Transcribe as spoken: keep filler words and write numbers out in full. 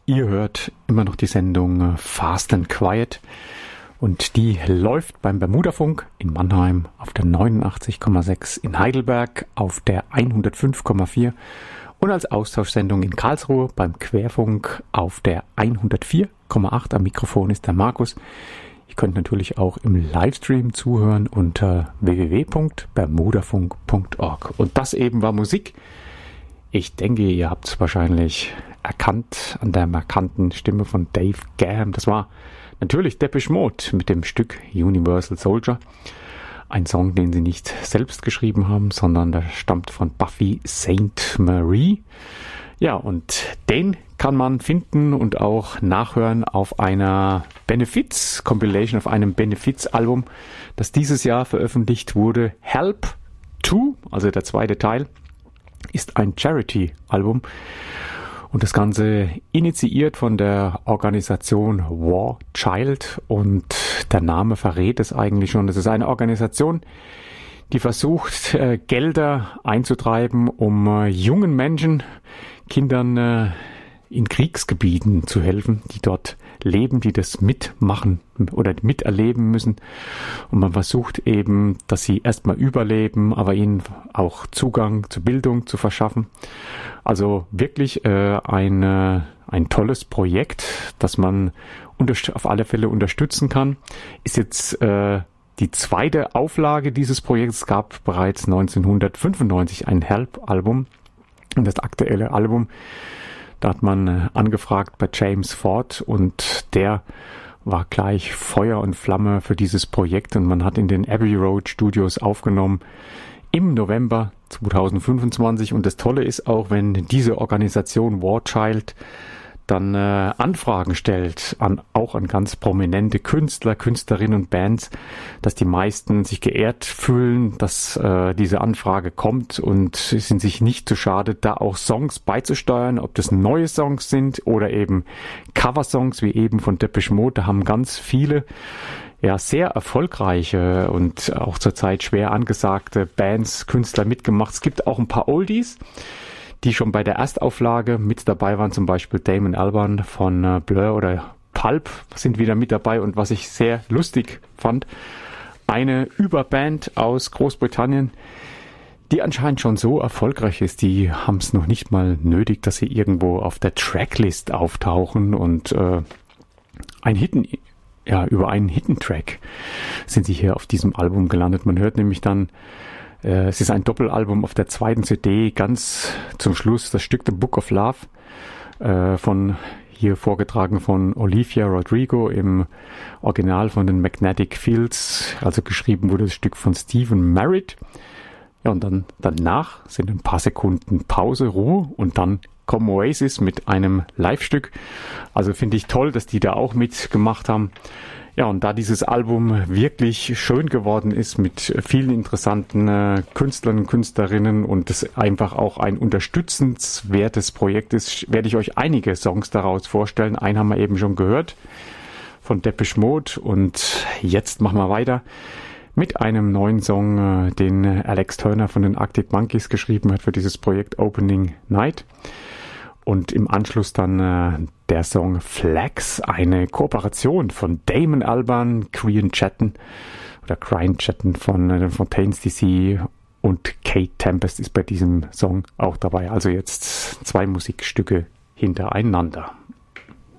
Ihr hört immer noch die Sendung Fast and Quiet und die läuft beim Bermudafunk in Mannheim auf der neunundachtzig Komma sechs, in Heidelberg auf der hundertfünf Komma vier und als Austauschsendung in Karlsruhe beim Querfunk auf der hundertvier Komma acht. Am Mikrofon ist der Markus. Ihr könnt natürlich auch im Livestream zuhören unter w w w punkt bermudafunk punkt org. Und das eben war Musik. Ich denke, ihr habt es wahrscheinlich erkannt an der markanten Stimme von Dave Gahan. Das war natürlich Depeche Mode mit dem Stück Universal Soldier. Ein Song, den sie nicht selbst geschrieben haben, sondern der stammt von Buffy Sainte-Marie. Ja, und den kann man finden und auch nachhören auf einer Benefiz-Compilation, auf einem Benefiz-Album, das dieses Jahr veröffentlicht wurde. Help zwei, also der zweite Teil, ist ein Charity-Album. Und das Ganze initiiert von der Organisation War Child. Und der Name verrät es eigentlich schon. Es ist eine Organisation, die versucht, äh, Gelder einzutreiben, um äh, jungen Menschen, Kindern äh, in Kriegsgebieten zu helfen, die dort leben, die das mitmachen oder miterleben müssen. Und man versucht eben, dass sie erstmal überleben, aber ihnen auch Zugang zur Bildung zu verschaffen. Also wirklich äh, ein, äh, ein tolles Projekt, das man unterst- auf alle Fälle unterstützen kann. Ist jetzt äh, die zweite Auflage dieses Projekts. Es gab bereits neunzehnhundertfünfundneunzig ein Help-Album. Und das aktuelle Album, da hat man äh, angefragt bei James Ford und der war gleich Feuer und Flamme für dieses Projekt und man hat in den Abbey Road Studios aufgenommen im November zweitausendfünfundzwanzig. Und das Tolle ist auch, wenn diese Organisation War Child dann äh, Anfragen stellt, an, auch an ganz prominente Künstler, Künstlerinnen und Bands, dass die meisten sich geehrt fühlen, dass äh, diese Anfrage kommt und sind sich nicht zu schade, da auch Songs beizusteuern, ob das neue Songs sind oder eben Coversongs, wie eben von Depeche Mode. Da haben ganz viele ja sehr erfolgreiche und auch zurzeit schwer angesagte Bands, Künstler mitgemacht. Es gibt auch ein paar Oldies, die schon bei der Erstauflage mit dabei waren, zum Beispiel Damon Albarn von äh, Blur oder Pulp sind wieder mit dabei. Und was ich sehr lustig fand, eine Überband aus Großbritannien, die anscheinend schon so erfolgreich ist, die haben es noch nicht mal nötig, dass sie irgendwo auf der Tracklist auftauchen und äh, ein Hidden, ja, über einen Hidden-Track sind sie hier auf diesem Album gelandet. Man hört nämlich dann, es ist ein Doppelalbum auf der zweiten C D, ganz zum Schluss das Stück The Book of Love, äh, von hier vorgetragen von Olivia Rodrigo im Original von den Magnetic Fields, also geschrieben wurde das Stück von Stephen Merritt. Ja, und dann danach sind ein paar Sekunden Pause, Ruhe und dann kommen Oasis mit einem Live-Stück. Also finde ich toll, dass die da auch mitgemacht haben. Ja, und da dieses Album wirklich schön geworden ist mit vielen interessanten äh, Künstlern und Künstlerinnen und es einfach auch ein unterstützenswertes Projekt ist, werde ich euch einige Songs daraus vorstellen. Einen haben wir eben schon gehört von Depeche Mode und jetzt machen wir weiter mit einem neuen Song, äh, den Alex Turner von den Arctic Monkeys geschrieben hat für dieses Projekt Opening Night. Und im Anschluss dann äh, der Song Flags, eine Kooperation von Damon Albarn, Crian Chatton oder Crian Chatton von äh, Fontaines D C und Kate Tempest ist bei diesem Song auch dabei. Also jetzt zwei Musikstücke hintereinander.